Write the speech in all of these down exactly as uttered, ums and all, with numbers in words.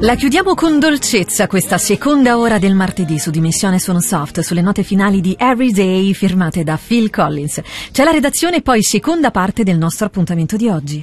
La chiudiamo con dolcezza questa seconda ora del martedì su Dimensione Suono Soft, sulle note finali di Everyday firmate da Phil Collins. C'è la redazione e poi seconda parte del nostro appuntamento di oggi.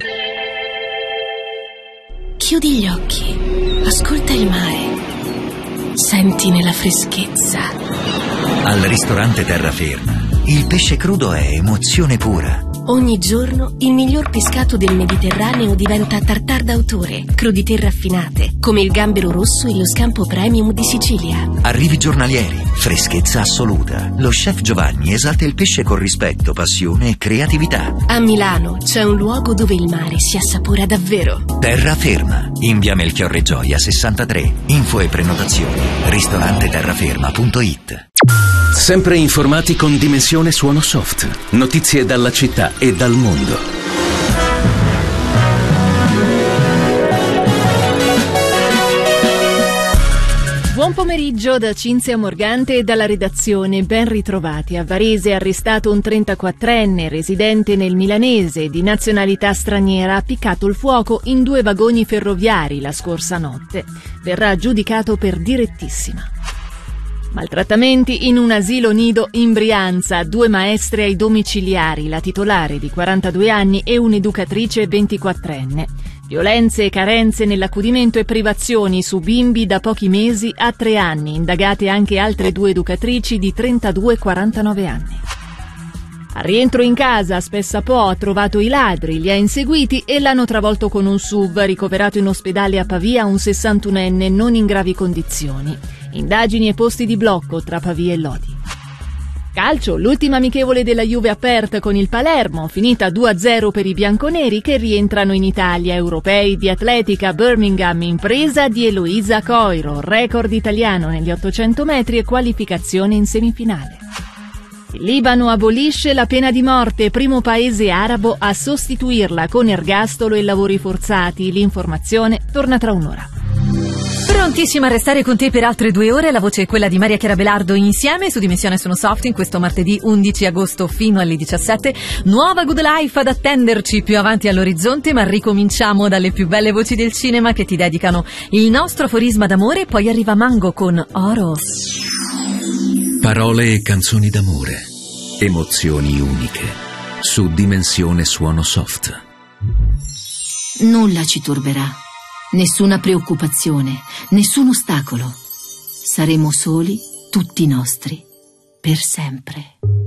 Chiudi gli occhi, ascolta il mare, sentine la freschezza. Al ristorante Terraferma, il pesce crudo è emozione pura. Ogni giorno il miglior pescato del Mediterraneo diventa tartar d'autore, crudité raffinate, come il gambero rosso e lo scampo premium di Sicilia. Arrivi giornalieri, freschezza assoluta. Lo chef Giovanni esalta il pesce con rispetto, passione e creatività. A Milano c'è un luogo dove il mare si assapora davvero. Terraferma, in via Melchiorre Gioia sessantatré. Info e prenotazioni ristorante terraferma punto it. Sempre informati con Dimensione Suono Soft. Notizie dalla città e dal mondo. Buon pomeriggio da Cinzia Morgante e dalla redazione. Ben ritrovati. A Varese è arrestato un trentaquattrenne residente nel Milanese di nazionalità straniera, ha appiccato il fuoco in due vagoni ferroviari la scorsa notte. Verrà giudicato per direttissima. Maltrattamenti in un asilo nido in Brianza, due maestre ai domiciliari, la titolare di quarantadue anni e un'educatrice ventiquattrenne. Violenze e carenze nell'accudimento e privazioni su bimbi da pochi mesi a tre anni, indagate anche altre due educatrici di trentadue e quarantanove anni. Al rientro in casa, Spessapo ha trovato i ladri, li ha inseguiti e l'hanno travolto con un S U V, ricoverato in ospedale a Pavia un sessantunenne non in gravi condizioni. Indagini e posti di blocco tra Pavia e Lodi. Calcio, l'ultima amichevole della Juve aperta con il Palermo, finita due a zero per i bianconeri che rientrano in Italia. Europei di atletica Birmingham, impresa di Eloisa Coiro, record italiano negli ottocento metri e qualificazione in semifinale. Il Libano abolisce la pena di morte, primo paese arabo a sostituirla con ergastolo e lavori forzati. L'informazione torna tra un'ora. Prontissima a restare con te per altre due ore, la voce è quella di Maria Chiara Belardo insieme su Dimensione Suono Soft in questo martedì undici agosto fino alle diciassette. Nuova Good Life ad attenderci più avanti all'orizzonte, ma ricominciamo dalle più belle voci del cinema che ti dedicano il nostro aforisma d'amore, poi arriva Mango con Oro. Parole e canzoni d'amore, emozioni uniche, su Dimensione Suono Soft. Nulla ci turberà. Nessuna preoccupazione, nessun ostacolo. Saremo soli, tutti nostri, per sempre.